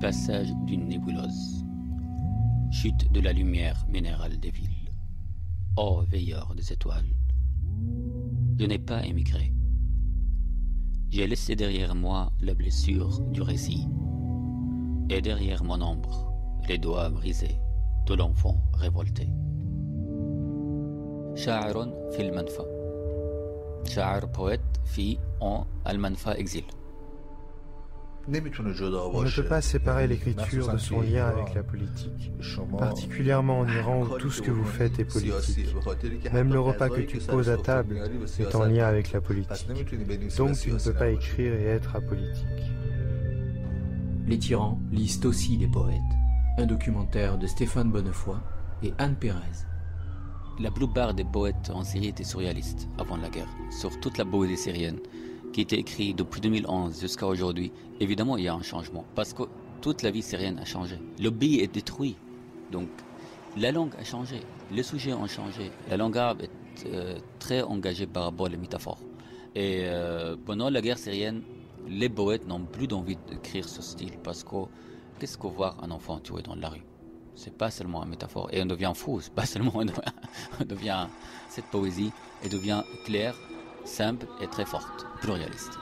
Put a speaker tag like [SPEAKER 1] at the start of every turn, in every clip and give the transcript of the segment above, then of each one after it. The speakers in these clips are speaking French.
[SPEAKER 1] passage d'une nébuleuse. Chute de la lumière minérale des villes. Ô veilleur des étoiles. Je n'ai pas émigré. J'ai laissé derrière moi la blessure du récit. Et derrière mon ombre, les doigts brisés de l'enfant révolté. شاعر في المنفى. شاعر poète في en المنفى exil.
[SPEAKER 2] On ne peut pas séparer l'écriture de son lien avec la politique, particulièrement en Iran où tout ce que vous faites est politique. Même le repas que tu poses à table est en lien avec la politique. Donc tu ne peux pas écrire et être apolitique.
[SPEAKER 3] Les tyrans lisent aussi les poètes. Un documentaire de Stéphane Bonnefoy et Anne Pérez.
[SPEAKER 1] La plupart des poètes en Syrie étaient surréalistes avant la guerre, sur toute la poésie syrienne, qui était écrite depuis 2011 jusqu'à aujourd'hui. Évidemment, il y a un changement, parce que toute la vie syrienne a changé. Le pays est détruit, donc la langue a changé, les sujets ont changé. La langue arabe est très engagée par rapport aux métaphores. Et pendant la guerre syrienne, les poètes n'ont plus d'envie d'écrire ce style, parce que qu'est-ce que voir un enfant tué dans la rue? C'est pas seulement une métaphore, et on devient fou, c'est pas seulement on devient cette poésie, elle devient claire, simple et très forte, pluraliste.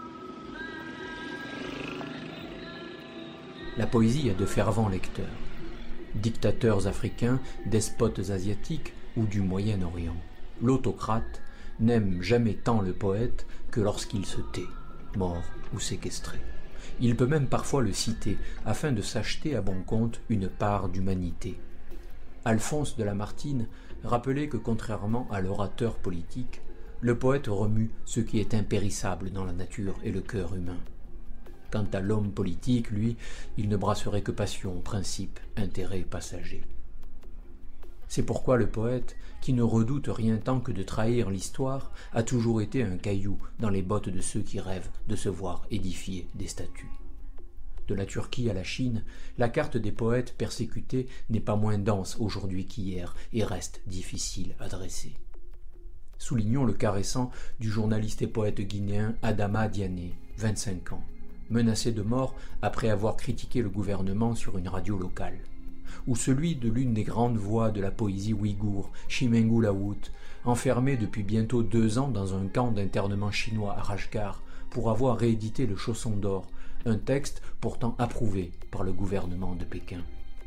[SPEAKER 3] La poésie a de fervents lecteurs. Dictateurs africains, despotes asiatiques ou du Moyen-Orient. L'autocrate n'aime jamais tant le poète que lorsqu'il se tait, mort ou séquestré. Il peut même parfois le citer afin de s'acheter à bon compte une part d'humanité. Alphonse de Lamartine rappelait que contrairement à l'orateur politique, le poète remue ce qui est impérissable dans la nature et le cœur humain. Quant à l'homme politique, lui, il ne brasserait que passion, principe, intérêt passager. C'est pourquoi le poète, qui ne redoute rien tant que de trahir l'histoire, a toujours été un caillou dans les bottes de ceux qui rêvent de se voir édifier des statues. De la Turquie à la Chine, la carte des poètes persécutés n'est pas moins dense aujourd'hui qu'hier et reste difficile à dresser. Soulignons le cas récent du journaliste et poète guinéen Adama Diané, 25 ans, menacé de mort après avoir critiqué le gouvernement sur une radio locale. Ou celui de l'une des grandes voix de la poésie ouïghour, Chimengou Lawout, enfermé depuis bientôt 2 ans dans un camp d'internement chinois à Rajkar pour avoir réédité le Chausson d'or, un texte pourtant approuvé par le gouvernement de Pékin.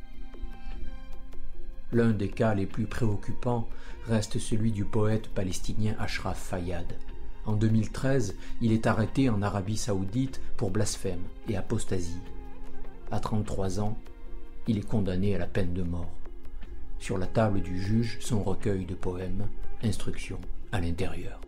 [SPEAKER 3] L'un des cas les plus préoccupants reste celui du poète palestinien Ashraf Fayyad. En 2013, il est arrêté en Arabie Saoudite pour blasphème et apostasie. À 33 ans, il est condamné à la peine de mort. Sur la table du juge, son recueil de poèmes, Instruction à l'intérieur.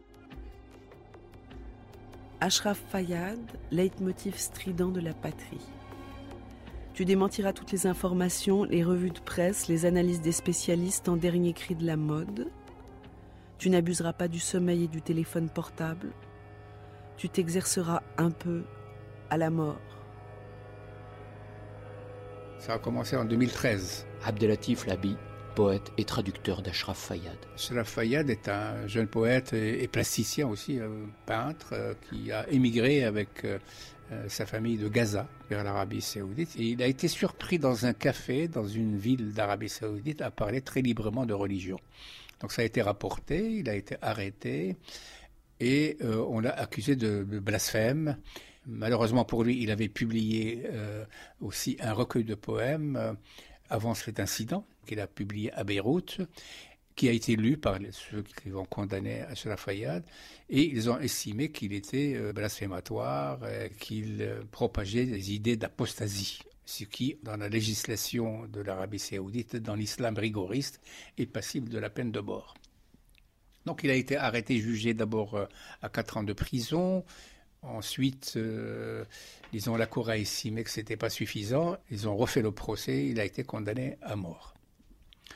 [SPEAKER 4] Ashraf Fayyad, leitmotiv strident de la patrie. Tu démentiras toutes les informations, les revues de presse, les analyses des spécialistes en dernier cri de la mode. Tu n'abuseras pas du sommeil et du téléphone portable. Tu t'exerceras un peu à la mort.
[SPEAKER 5] Ça a commencé en 2013.
[SPEAKER 3] Abdelatif Labi, poète et traducteur d'Ashraf Fayyad.
[SPEAKER 5] Ashraf Fayyad est un jeune poète et plasticien aussi, peintre, qui a émigré avec sa famille de Gaza vers l'Arabie Saoudite. Et il a été surpris dans un café, dans une ville d'Arabie Saoudite, à parler très librement de religion. Donc ça a été rapporté, il a été arrêté et on l'a accusé de blasphème. Malheureusement pour lui, il avait publié aussi un recueil de poèmes avant cet incident qu'il a publié à Beyrouth, qui a été lu par ceux qui ont condamné Ashraf Fayyad, et ils ont estimé qu'il était blasphématoire, qu'il propageait des idées d'apostasie, ce qui, dans la législation de l'Arabie Saoudite, dans l'islam rigoriste, est passible de la peine de mort. Donc il a été arrêté, jugé d'abord à 4 ans de prison. Ensuite, la Cour a estimé que c'était pas suffisant. Ils ont refait le procès. Il a été condamné à mort.